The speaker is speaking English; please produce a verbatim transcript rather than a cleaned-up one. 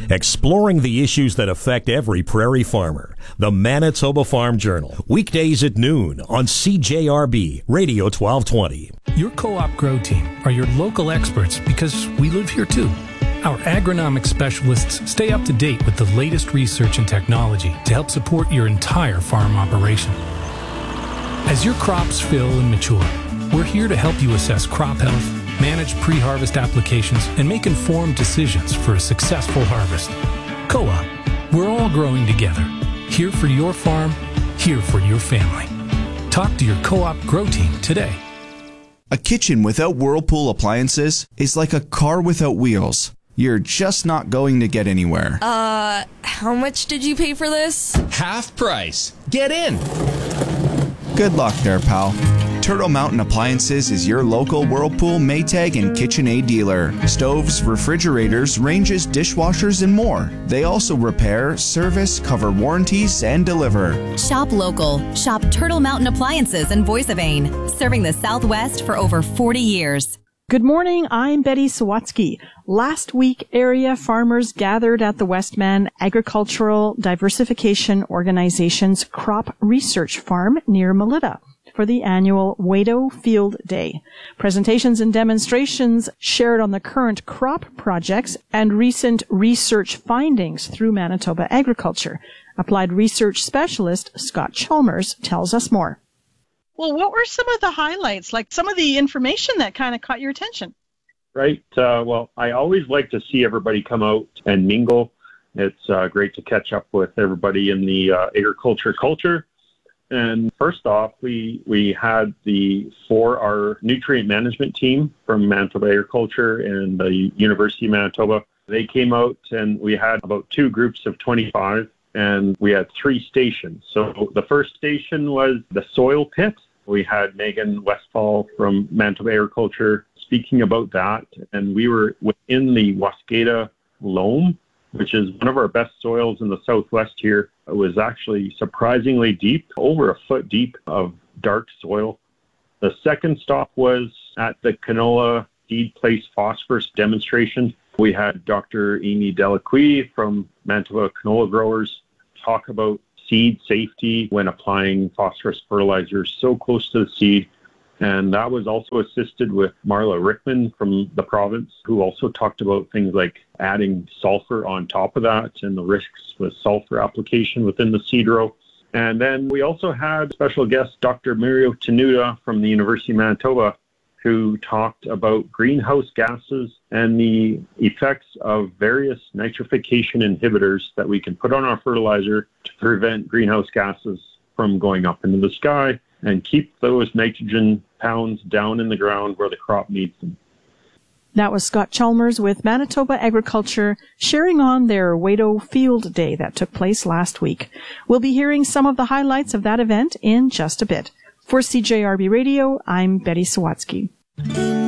exploring the issues that affect every prairie farmer. The Manitoba Farm Journal, weekdays at noon on C J R B Radio twelve twenty. Your Co-op Grow Team are your local experts because we live here too. Our agronomic specialists stay up to date with the latest research and technology to help support your entire farm operation. As your crops fill and mature, we're here to help you assess crop health, manage pre-harvest applications, and make informed decisions for a successful harvest. Co-op, we're all growing together. Here for your farm, here for your family. Talk to your Co-op Grow Team today. A kitchen without Whirlpool appliances is like a car without wheels. You're just not going to get anywhere. Uh, how much did you pay for this? Half price. Get in. Good luck there, pal. Turtle Mountain Appliances is your local Whirlpool, Maytag, and KitchenAid dealer. Stoves, refrigerators, ranges, dishwashers, and more. They also repair, service, cover warranties, and deliver. Shop local. Shop Turtle Mountain Appliances in Voice of Ain, serving the Southwest for over forty years. Good morning, I'm Betty Sawatsky. Last week, area farmers gathered at the Westman Agricultural Diversification Organization's Crop Research Farm near Melita for the annual Wado Field Day. Presentations and demonstrations shared on the current crop projects and recent research findings through Manitoba Agriculture. Applied research specialist Scott Chalmers tells us more. Well, what were some of the highlights, like some of the information that kind of caught your attention? Right. Uh, well, I always like to see everybody come out and mingle. It's uh, great to catch up with everybody in the uh, agriculture culture. And first off, we we had the for our nutrient management team from Manitoba Agriculture and the University of Manitoba. They came out and we had about two groups of twenty-five, and we had three stations. So the first station was the soil pit. We had Megan Westfall from Manitoba Agriculture speaking about that, and we were within the Waskata loam, which is one of our best soils in the Southwest here. It was actually surprisingly deep, over a foot deep of dark soil. The second stop was at the canola seed place phosphorus demonstration. We had Doctor Amy Delacqui from Manitoba Canola Growers talk about seed safety when applying phosphorus fertilizers so close to the seed. And that was also assisted with Marla Rickman from the province, who also talked about things like adding sulfur on top of that and the risks with sulfur application within the seed row. And then we also had special guest Doctor Mario Tenuta from the University of Manitoba, who talked about greenhouse gases and the effects of various nitrification inhibitors that we can put on our fertilizer to prevent greenhouse gases from going up into the sky and keep those nitrogen pounds down in the ground where the crop needs them. That was Scott Chalmers with Manitoba Agriculture sharing on their Wado Field Day that took place last week. We'll be hearing some of the highlights of that event in just a bit. For C J R B Radio, I'm Betty Sawatsky.